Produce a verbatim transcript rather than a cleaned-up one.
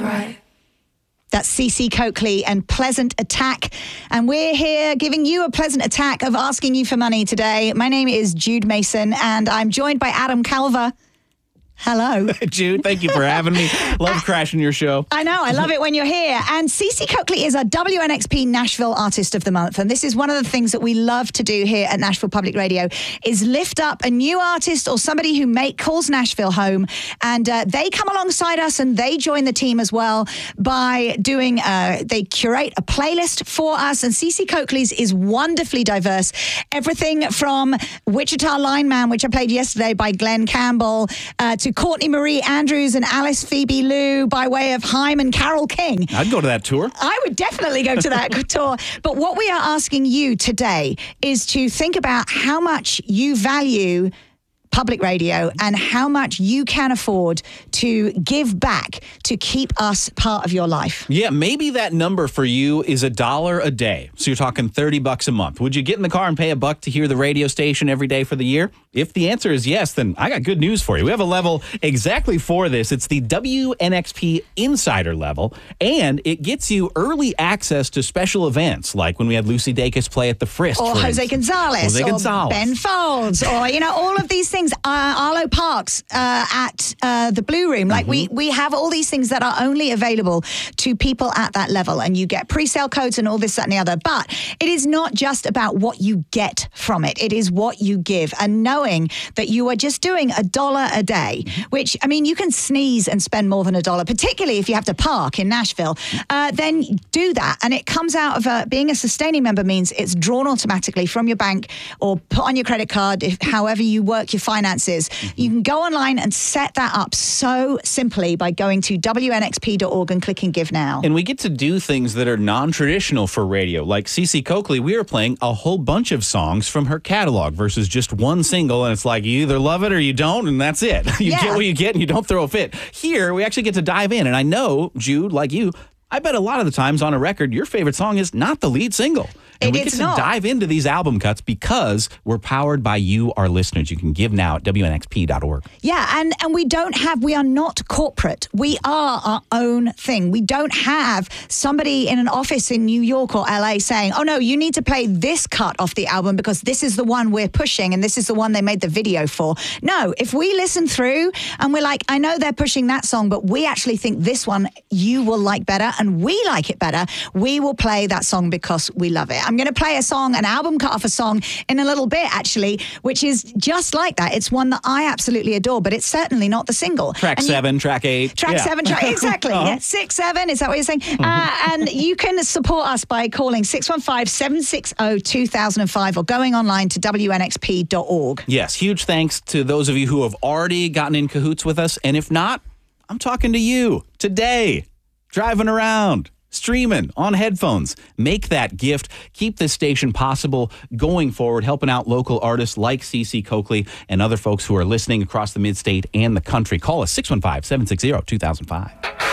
right. That's Cece Coakley and Pleasant Attack. And we're here giving you a pleasant attack of asking you for money today. My name is Jude Mason, and I'm joined by Adam Calver. Hello. Jude, thank you for having me. Love crashing your show. I know. I love it when you're here. And Cece Coakley is our W N X P Nashville Artist of the Month. And this is one of the things that we love to do here at Nashville Public Radio is lift up a new artist or somebody who make calls Nashville home. And uh, they come alongside us and they join the team as well by doing, uh, they curate a playlist for us. And Cece Coakley's is wonderfully diverse. Everything from Wichita Lineman, which I played yesterday by Glenn Campbell, uh, to Courtney Marie Andrews and Alice Phoebe Lou by way of Haim and Carole King. I'd go to that tour. I would definitely go to that tour. But what we are asking you today is to think about how much you value public radio and how much you can afford to give back to keep us part of your life. Yeah, maybe that number for you is a dollar a day. So you're talking thirty bucks a month. Would you get in the car and pay a buck to hear the radio station every day for the year? If the answer is yes, then I got good news for you. We have a level exactly for this. It's the W N X P Insider level, and it gets you early access to special events, like when we had Lucy Dacus play at the Frist. Or Jose instance. Gonzalez. Jose or Gonzalez. Ben Folds. Or, you know, all of these things. Uh, Arlo Parks uh, at uh, the Blue Room. Like, mm-hmm. we, we have all these things that are only available to people at that level, and you get pre-sale codes and all this, that, and the other. But it is not just about what you get from it. It is what you give. And knowing that you are just doing a dollar a day, which, I mean, you can sneeze and spend more than a dollar, particularly if you have to park in Nashville, uh, then do that. And it comes out of uh, being a sustaining member means it's drawn automatically from your bank or put on your credit card, if, however you work your finances. You can go online and set that up so simply by going to W N X P dot org and clicking Give Now. And we get to do things that are non-traditional for radio. Like Cece Coakley, we are playing a whole bunch of songs from her catalog versus just one single. And it's like, you either love it or you don't, and that's it. You yeah. get what you get and you don't throw a fit. Here, we actually get to dive in. And I know, Jude, like you, I bet a lot of the times on a record, your favorite song is not the lead single. And it we get is to not. dive into these album cuts because we're powered by you, our listeners. You can give now at W N X P dot org. Yeah, and, and we don't have, we are not corporate. We are our own thing. We don't have somebody in an office in New York or L A saying, oh no, you need to play this cut off the album because this is the one we're pushing and this is the one they made the video for. No, if we listen through and we're like, I know they're pushing that song, but we actually think this one you will like better and we like it better, we will play that song because we love it. I'm going to play a song, an album cut off a song in a little bit, actually, which is just like that. It's one that I absolutely adore, but it's certainly not the single. Track and seven, you, track eight. Track yeah. seven, track, exactly. uh-huh. yeah, six, seven, is that what you're saying? Mm-hmm. Uh, and you can support us by calling six one five, seven six zero, two thousand five or going online to W N X P dot org. Yes, huge thanks to those of you who have already gotten in cahoots with us. And if not, I'm talking to you today, driving around, streaming on headphones. Make that gift. Keep this station possible going forward, helping out local artists like Cece Coakley and other folks who are listening across the mid-state and the country. Call us six one five, seven six zero, two thousand five.